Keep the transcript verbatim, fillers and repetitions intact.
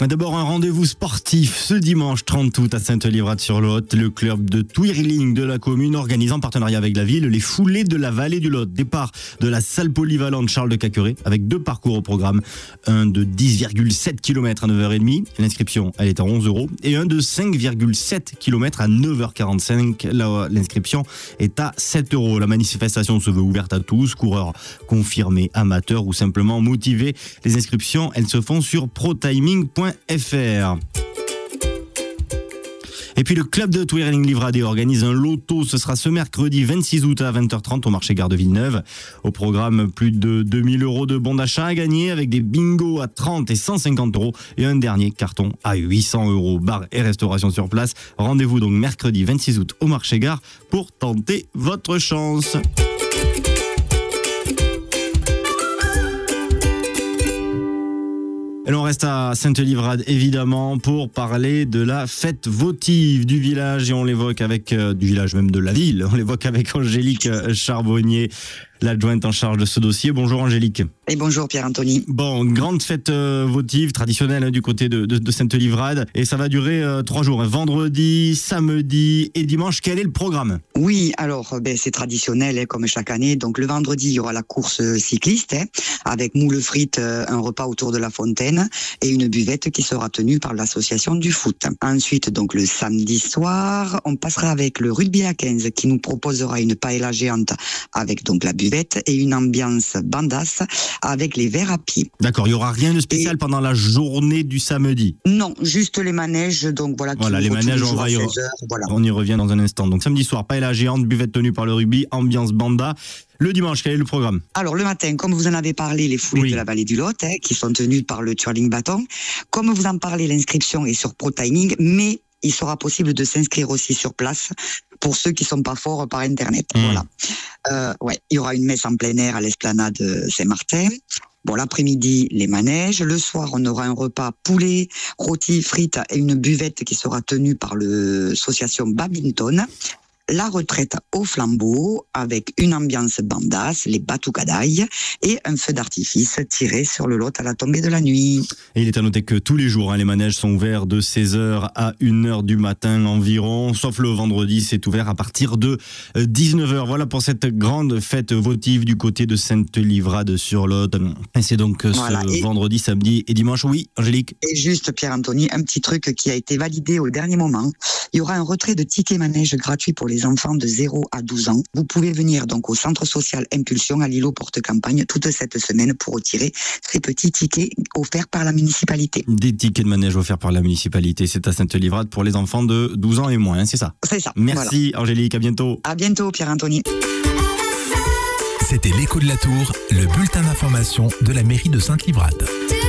D'abord, un rendez-vous sportif ce dimanche trente août à Sainte-Livrade-sur-Lot. Le club de twirling de la commune organise en partenariat avec la ville les foulées de la vallée du Lot. Départ de la salle polyvalente Charles de Cacqueret avec deux parcours au programme. Un de dix virgule sept kilomètres à neuf heures trente. L'inscription, elle est à onze euros. Et un de cinq virgule sept kilomètres à neuf heures quarante-cinq. Là, l'inscription est à sept euros. La manifestation se veut ouverte à tous, coureurs confirmés, amateurs ou simplement motivés. Les inscriptions, elles se font sur protiming point f r. Et puis le club de twirling Livradé organise un loto. Ce sera ce mercredi vingt-six août à vingt heures trente au marché Gare de Villeneuve. Au programme, plus de deux mille euros de bons d'achat à gagner avec des bingos à trente et cent cinquante euros et un dernier carton à huit cents euros. Bar et restauration sur place. Rendez-vous donc mercredi vingt-six août au marché Gare pour tenter votre chance. Et on reste à Sainte-Livrade évidemment pour parler de la fête votive du village et on l'évoque avec euh, du village même de la ville. On l'évoque avec Angélique Charbonnier, l'adjointe en charge de ce dossier. Bonjour Angélique. Et bonjour Pierre-Anthony. Bon, grande fête euh, votive traditionnelle hein, du côté de, de, de Sainte-Livrade et ça va durer euh, trois jours, hein, vendredi, samedi et dimanche. Quel est le programme ? Oui, alors ben, c'est traditionnel hein, comme chaque année. Donc le vendredi, il y aura la course cycliste hein, avec moules frites, euh, un repas autour de la fontaine et une buvette qui sera tenue par l'association du foot. Ensuite, donc le samedi soir, on passera avec le rugby à quinze qui nous proposera une paella géante avec donc la buvette et une ambiance bandasse avec les verres à pied. D'accord, il n'y aura rien de spécial et pendant la journée du samedi ? Non, juste les manèges. Donc voilà, voilà les manèges, on, va y re... heures, voilà. on y revient dans un instant. Donc samedi soir, paella géante, buvette tenue par le rugby, ambiance banda. Le dimanche, quel est le programme ? Alors le matin, comme vous en avez parlé, les foulées oui. de la vallée du Lot, hein, qui sont tenues par le twirling bâton. Comme vous en parlez, l'inscription est sur ProTiming, mais il sera possible de s'inscrire aussi sur place pour ceux qui sont pas forts par Internet. Mmh. Voilà. Euh, ouais, il y aura une messe en plein air à l'esplanade Saint-Martin. Bon, l'après-midi, les manèges. Le soir, on aura un repas poulet, rôti, frites et une buvette qui sera tenue par l'association Badminton. La retraite au flambeau avec une ambiance bandasse, les batucadailles et un feu d'artifice tiré sur le Lot à la tombée de la nuit. Et il est à noter que tous les jours, hein, les manèges sont ouverts de seize heures à une heure du matin environ, sauf le vendredi, c'est ouvert à partir de dix-neuf heures. Voilà pour cette grande fête votive du côté de Sainte-Livrade-sur-Lot. Et c'est donc voilà. ce et vendredi, samedi et dimanche. Oui, Angélique ? Et juste, Pierre-Anthony, un petit truc qui a été validé au dernier moment. Il y aura un retrait de tickets manège gratuit pour les enfants de zéro à douze ans. Vous pouvez venir donc au centre social Impulsion à l'îlot Porte-Campagne toute cette semaine pour retirer ces petits tickets offerts par la municipalité. Des tickets de manège offerts par la municipalité, c'est à Sainte-Livrade pour les enfants de douze ans et moins, hein, c'est ça ? C'est ça. Merci voilà. Angélique, à bientôt. À bientôt Pierre-Anthony. C'était l'écho de la Tour, le bulletin d'information de la mairie de Sainte-Livrade.